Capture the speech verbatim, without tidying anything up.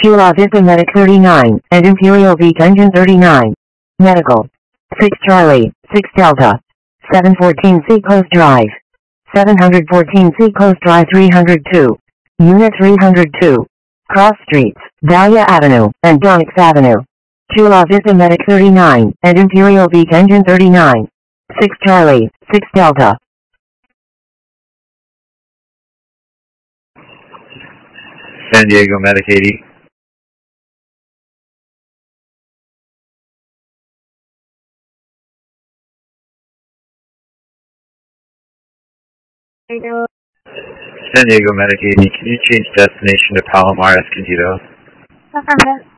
Chula Vista Medic thirty-nine, and Imperial Beach Engine thirty-nine. Medical. six Charlie, six Delta. seven fourteen Seacoast Drive. seven fourteen Seacoast Drive three oh two. Unit three oh two. Cross Streets, Dahlia Avenue, and Donix Avenue. Chula Vista Medic thirty-nine, and Imperial Beach Engine thirty-nine. six Charlie, six Delta. San Diego Medic eighty. San Diego Medic eighty, can you change destination to Palomar Escondido? Affirmative.